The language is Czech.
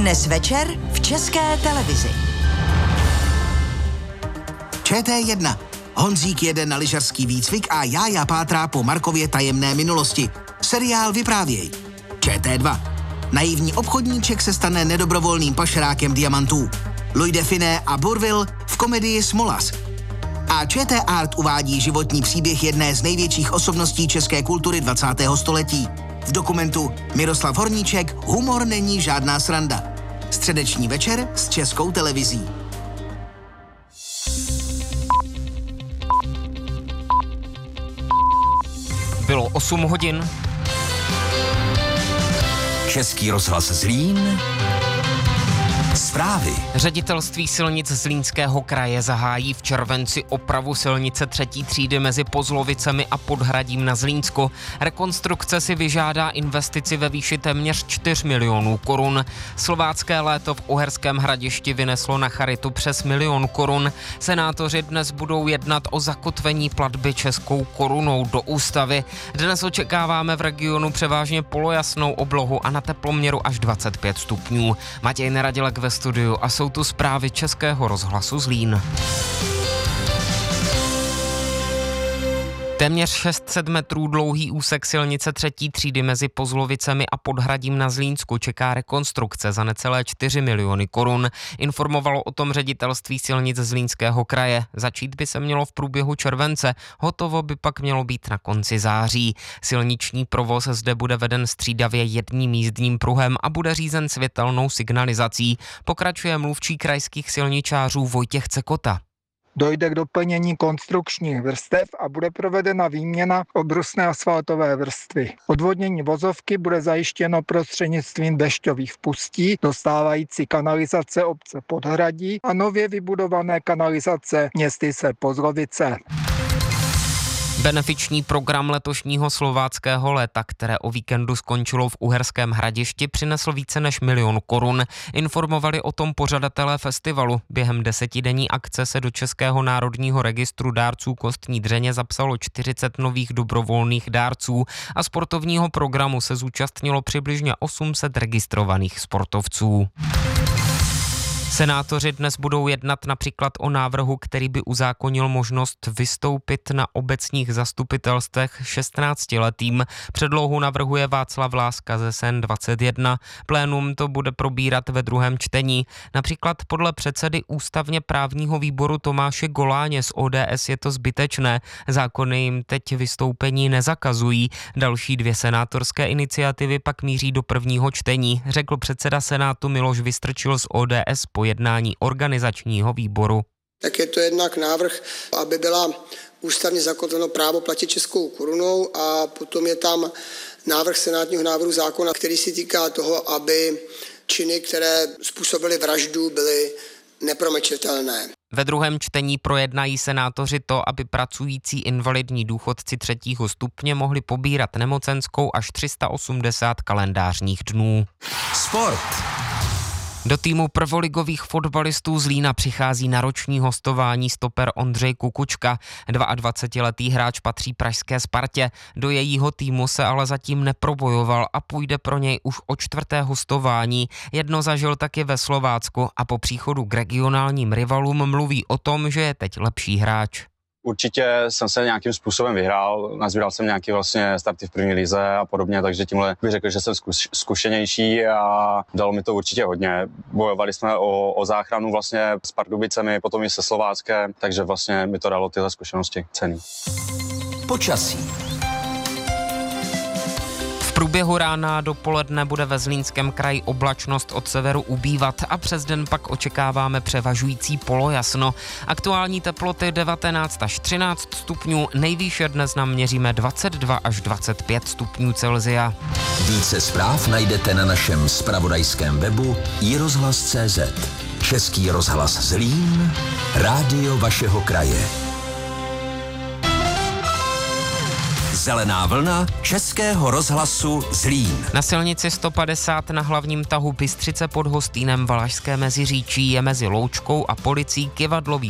Dnes večer v České televizi. ČT1. Honzík jede na lyžařský výcvik a Jája pátrá po Markově tajemné minulosti. Seriál Vyprávěj. ČT2. Naivní obchodníček se stane nedobrovolným pašerákem diamantů. Louis de Funès a Bourvil v komedii Smolas. A ČT Art uvádí životní příběh jedné z největších osobností české kultury 20. století. V dokumentu Miroslav Horníček Humor není žádná sranda. Středeční večer s Českou televizí. Bylo 8 hodin. Český rozhlas Zlín. Zprávy. Ředitelství silnic Zlínského kraje zahájí v červenci opravu silnice 3. třídy mezi Pozlovicemi a Podhradím na Zlínsku. Rekonstrukce si vyžádá investici ve výši téměř 4 milionů korun. Slovácké léto v Uherském Hradišti vyneslo na charitu přes 1 milion korun. Senátoři dnes budou jednat o zakotvení platby českou korunou do ústavy. Dnes očekáváme v regionu převážně polojasnou oblohu a na teploměru až 25 stupňů. Matěj Neradilek ve studiu a jsou tu zprávy Českého rozhlasu Zlín. Téměř 600 metrů dlouhý úsek silnice 3. třídy mezi Pozlovicemi a Podhradím na Zlínsku čeká rekonstrukce za necelé 4 miliony korun. Informovalo o tom ředitelství silnic Zlínského kraje. Začít by se mělo v průběhu července, hotovo by pak mělo být na konci září. Silniční provoz zde bude veden střídavě jedním jízdním pruhem a bude řízen světelnou signalizací. Pokračuje mluvčí krajských silničářů Vojtěch Cekota. Dojde k doplnění konstrukčních vrstev a bude provedena výměna obrusné asfaltové vrstvy. Odvodnění vozovky bude zajištěno prostřednictvím dešťových vpustí do stávající kanalizace obce Podhradí a nově vybudované kanalizace městyse Pozlovice. Benefiční program letošního slováckého léta, které o víkendu skončilo v Uherském Hradišti, přinesl více než 1 milion korun. Informovali o tom pořadatelé festivalu. Během 10denní akce se do Českého národního registru dárců kostní dřeně zapsalo 40 nových dobrovolných dárců a sportovního programu se zúčastnilo přibližně 800 registrovaných sportovců. Senátoři dnes budou jednat například o návrhu, který by uzákonil možnost vystoupit na obecních zastupitelstvech 16letým. Předlohu navrhuje Václav Láska ze SEN 21. Plénum to bude probírat ve druhém čtení. Například podle předsedy ústavně právního výboru Tomáše Goláně z ODS je to zbytečné. Zákony jim teď vystoupení nezakazují. Další 2 senátorské iniciativy pak míří do prvního čtení, řekl předseda Senátu Miloš Vystrčil z ODS po jednání organizačního výboru. Tak je to jednak návrh, aby byla ústavně zakotveno právo platit českou korunou a potom je tam návrh senátního návrhu zákona, který se týká toho, aby činy, které způsobily vraždu, byly nepromlčitelné. Ve druhém čtení projednají senátoři to, aby pracující invalidní důchodci 3. stupně mohli pobírat nemocenskou až 380 kalendářních dnů. Sport. Do týmu prvoligových fotbalistů Zlína přichází na roční hostování stoper Ondřej Kukučka. 22letý hráč patří pražské Spartě. Do jejího týmu se ale zatím neprobojoval a půjde pro něj už o 4. hostování. Jedno zažil taky ve Slovácku a po příchodu k regionálním rivalům mluví o tom, že je teď lepší hráč. Určitě jsem se nějakým způsobem vyhrál, nazbíral jsem nějaký vlastně starty v první lize a podobně, takže tímhle bych řekl, že jsem zkušenější a dalo mi to určitě hodně. Bojovali jsme o záchranu vlastně s Pardubicemi, potom i se Slováckem, takže vlastně mi to dalo tyhle zkušenosti cenný. Počasí. V průběhu rána a dopoledne bude ve Zlínském kraji oblačnost od severu ubývat a přes den pak očekáváme převažující polojasno. Aktuální teploty 19 až 13 stupňů, nejvýše dnes nám měříme 22 až 25 stupňů Celsia. Více zpráv najdete na našem zpravodajském webu iRozhlas.cz. Český rozhlas Zlín, rádio vašeho kraje. Zelená vlna Českého rozhlasu Zlín. Na silnici 150 na hlavním tahu Bystřice pod Hostýnem Valašské Meziříčí je mezi Loučkou a Policií kyvadlový